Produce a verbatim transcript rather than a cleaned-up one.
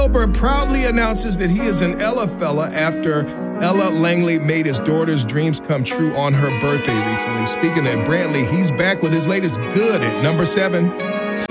Colbert proudly announces that he is an Ella fella after Ella Langley made his daughter's dreams come true on her birthday recently. Speaking of Brantley, he's back with his latest good at number seven.